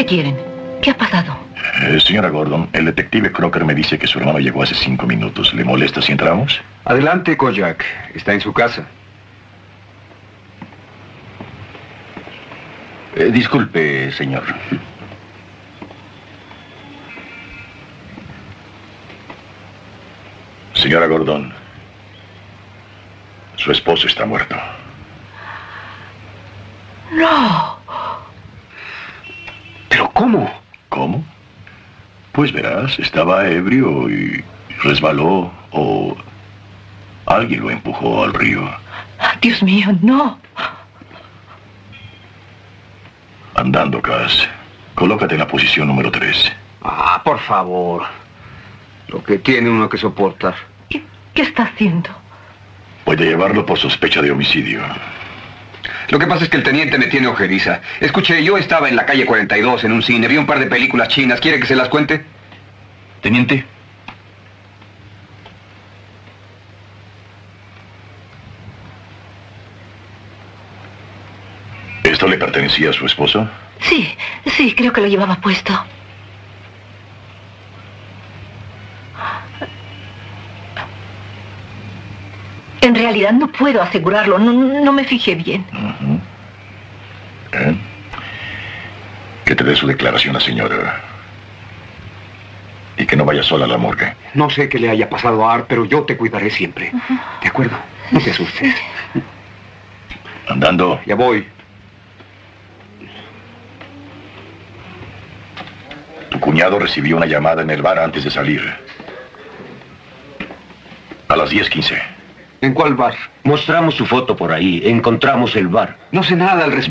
quieren? ¿Qué ha pasado? Señora Gordon, el detective Crocker me dice que su hermano llegó hace 5 minutos. ¿Le molesta si entramos? Adelante, Kojak. Está en su casa. Disculpe, señor. Señora Gordon, su esposo está muerto. ¡No! ¿Pero cómo? ¿Cómo? Pues verás, estaba ebrio y resbaló o alguien lo empujó al río. Dios mío, no. Andando, Cass. Colócate en la posición número 3. Ah, por favor. Lo que tiene uno que soportar. ¿Qué está haciendo? Puede llevarlo por sospecha de homicidio. Lo que pasa es que el teniente me tiene ojeriza. Escuche, yo estaba en la calle 42 en un cine, vi un par de películas chinas. ¿Quiere que se las cuente? Teniente. ¿Esto le pertenecía a su esposo? Sí, creo que lo llevaba puesto. En realidad no puedo asegurarlo, no me fijé bien. Que te dé su declaración la señora. Y que no vaya sola a la morgue. No sé qué le haya pasado a Art, pero yo te cuidaré siempre. ¿De acuerdo? No te asustes. Andando. Ya voy. Tu cuñado recibió una llamada en el bar antes de salir. A las 10:15. ¿En cuál bar? Mostramos su foto por ahí. Encontramos el bar. No sé nada al respecto.